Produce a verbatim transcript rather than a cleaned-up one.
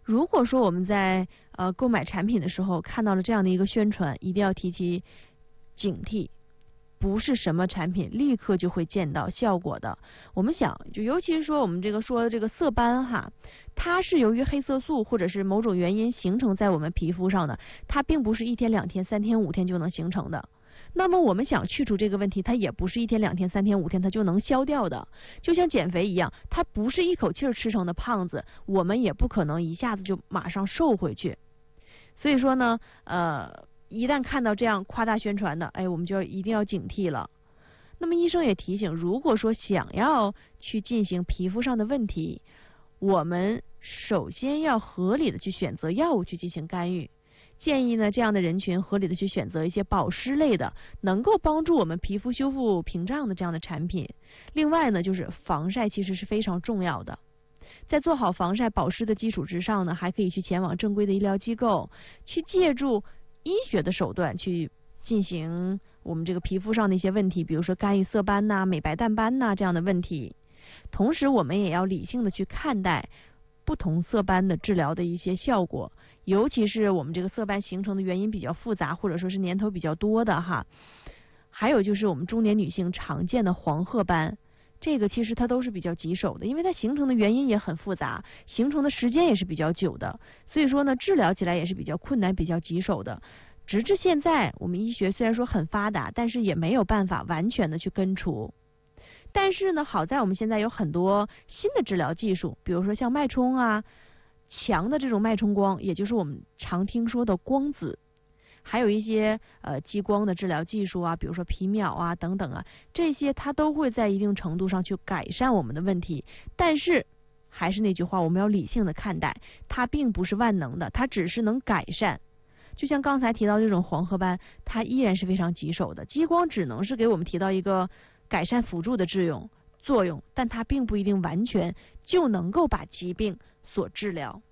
如果说我们在呃购买产品的时候看到了这样的一个宣传，一定要提起警惕。不是什么产品立刻就会见到效果的。我们想，就尤其是说我们这个说的这个色斑哈，它是由于黑色素或者是某种原因形成在我们皮肤上的，它并不是一天两天、三天五天就能形成的。那么我们想去除这个问题，它也不是一天两天、三天五天它就能消掉的。就像减肥一样，它不是一口气儿吃成的胖子，我们也不可能一下子就马上瘦回去。所以说呢，呃。一旦看到这样夸大宣传的，哎，我们就要一定要警惕了。那么医生也提醒，如果说想要去进行皮肤上的问题，我们首先要合理的去选择药物去进行干预。建议呢，这样的人群合理的去选择一些保湿类的，能够帮助我们皮肤修复屏障的这样的产品。另外呢，就是防晒其实是非常重要的。在做好防晒保湿的基础之上呢，还可以去前往正规的医疗机构，去借助医学的手段去进行我们这个皮肤上的一些问题，比如说干预色斑呐、美白淡斑呐这样的问题。同时我们也要理性的去看待不同色斑的治疗的一些效果，尤其是我们这个色斑形成的原因比较复杂，或者说是年头比较多的哈。还有就是我们中年女性常见的黄褐斑，这个其实它都是比较棘手的，因为它形成的原因也很复杂，形成的时间也是比较久的，所以说呢，治疗起来也是比较困难、比较棘手的。直至现在，我们医学虽然说很发达，但是也没有办法完全的去根除。但是呢，好在我们现在有很多新的治疗技术，比如说像脉冲啊，强的这种脉冲光，也就是我们常听说的光子。还有一些呃激光的治疗技术啊，比如说皮秒啊等等啊，这些它都会在一定程度上去改善我们的问题。但是还是那句话，我们要理性的看待，它并不是万能的，它只是能改善。就像刚才提到这种黄褐斑，它依然是非常棘手的，激光只能是给我们提到一个改善辅助的作用作用，但它并不一定完全就能够把疾病所治疗。